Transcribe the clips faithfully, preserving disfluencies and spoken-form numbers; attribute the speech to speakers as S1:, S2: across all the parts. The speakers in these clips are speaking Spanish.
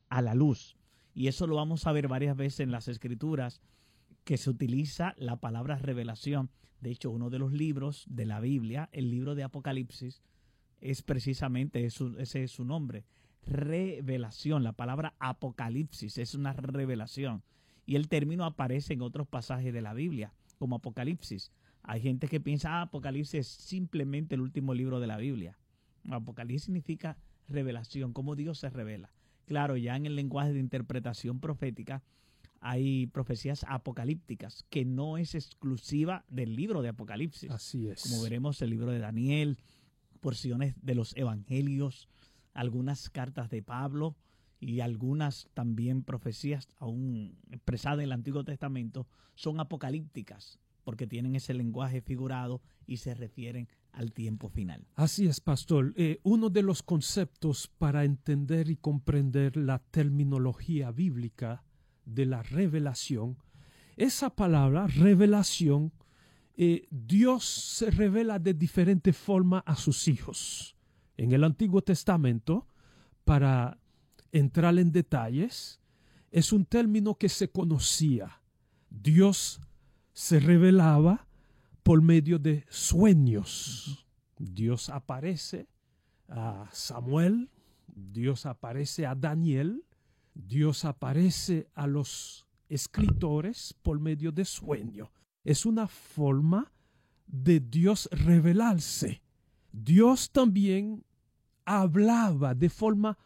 S1: a la luz. Y eso lo vamos a ver varias veces en las Escrituras, que se utiliza la palabra revelación. De hecho, uno de los libros de la Biblia, el libro de Apocalipsis, es precisamente, eso, ese es su nombre, revelación. La palabra Apocalipsis es una revelación. Y el término aparece en otros pasajes de la Biblia, como Apocalipsis. Hay gente que piensa, ah, Apocalipsis es simplemente el último libro de la Biblia. Apocalipsis significa revelación, cómo Dios se revela. Claro, ya en el lenguaje de interpretación profética hay profecías apocalípticas, que no es exclusiva del libro de Apocalipsis.
S2: Así es.
S1: Como veremos, el libro de Daniel, porciones de los evangelios, algunas cartas de Pablo y algunas también profecías aún expresadas en el Antiguo Testamento son apocalípticas, porque tienen ese lenguaje figurado y se refieren al tiempo final.
S2: Así es, pastor. Eh, uno de los conceptos para entender y comprender la terminología bíblica de la revelación, esa palabra revelación, eh, Dios se revela de diferente forma a sus hijos. En el Antiguo Testamento, para entrar en detalles, es un término que se conocía. Dios se revelaba por medio de sueños. Dios aparece a Samuel, Dios aparece a Daniel, Dios aparece a los escritores por medio de sueño. Es una forma de Dios revelarse. Dios también hablaba de forma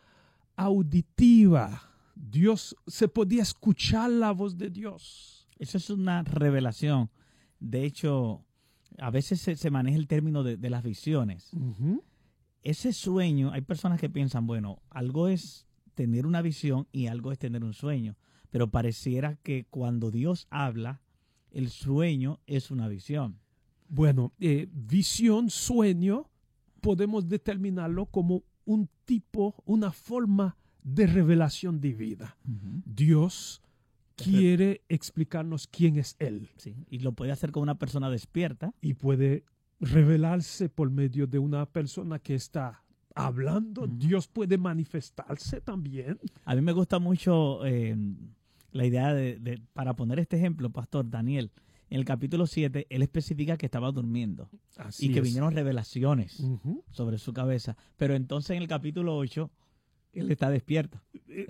S2: auditiva. Dios, se podía escuchar la voz de Dios.
S1: Eso es una revelación. De hecho, a veces se, se maneja el término de, de las visiones.
S2: Uh-huh.
S1: Ese sueño, hay personas que piensan, bueno, algo es tener una visión y algo es tener un sueño. Pero pareciera que cuando Dios habla, el sueño es una visión.
S2: Bueno, eh, visión, sueño, podemos determinarlo como un tipo, una forma de revelación divina.
S1: Uh-huh.
S2: Dios quiere explicarnos quién es Él.
S1: Sí, y lo puede hacer con una persona despierta.
S2: Y puede revelarse por medio de una persona que está hablando. Uh-huh. Dios puede manifestarse también.
S1: A mí me gusta mucho eh, la idea de, de, para poner este ejemplo, pastor Daniel, en el capítulo siete, él especifica que estaba durmiendo.
S2: Así
S1: y que
S2: es.
S1: vinieron revelaciones
S2: uh-huh.
S1: sobre su cabeza. Pero entonces en el capítulo ocho, él está despierto.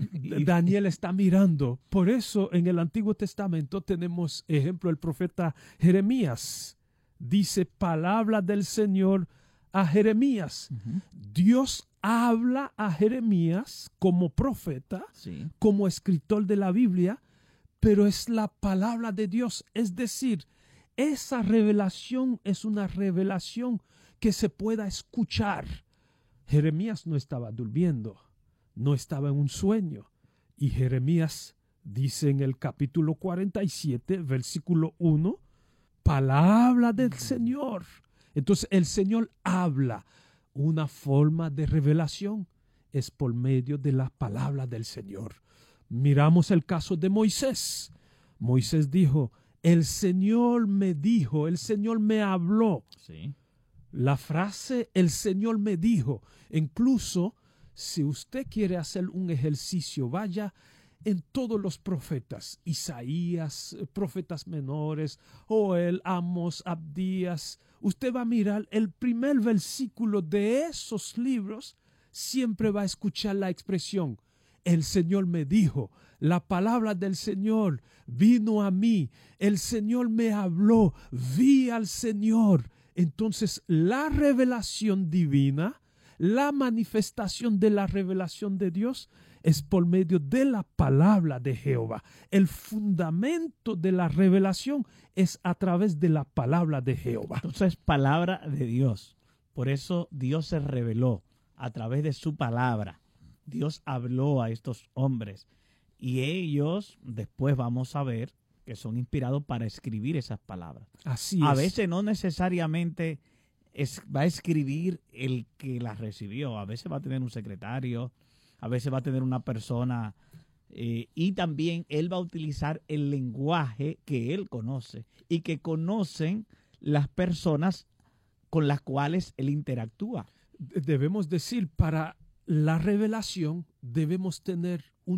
S2: Daniel está mirando. Por eso en el Antiguo Testamento tenemos ejemplo el profeta Jeremías. Dice palabra del Señor a Jeremías.
S1: Uh-huh.
S2: Dios habla a Jeremías como profeta,
S1: sí.
S2: como escritor de la Biblia, pero es la palabra de Dios. Es decir, esa revelación es una revelación que se pueda escuchar. Jeremías no estaba durmiendo, no estaba en un sueño. Y Jeremías dice en el capítulo cuarenta y siete, versículo uno, palabra del Señor. Entonces el Señor habla. Una forma de revelación es por medio de la palabra del Señor. Miramos el caso de Moisés. Moisés dijo, el Señor me dijo, el Señor me habló.
S1: Sí.
S2: La frase, el Señor me dijo, incluso si usted quiere hacer un ejercicio, vaya en todos los profetas, Isaías, profetas menores, Joel, Amos, Abdías. Usted va a mirar el primer versículo de esos libros, siempre va a escuchar la expresión, el Señor me dijo, la palabra del Señor vino a mí, el Señor me habló, vi al Señor. Entonces la revelación divina, la manifestación de la revelación de Dios es por medio de la palabra de Jehová. El fundamento de la revelación es a través de la palabra de Jehová.
S1: Entonces, palabra de Dios. Por eso Dios se reveló a través de su palabra. Dios habló a estos hombres y ellos después vamos a ver que son inspirados para escribir esas palabras.
S2: Así
S1: a
S2: es.
S1: veces no necesariamente es, va a escribir el que las recibió. A veces va a tener un secretario, a veces va a tener una persona eh, y también él va a utilizar el lenguaje que él conoce y que conocen las personas con las cuales él interactúa.
S2: Debemos decir, para la revelación debemos tener un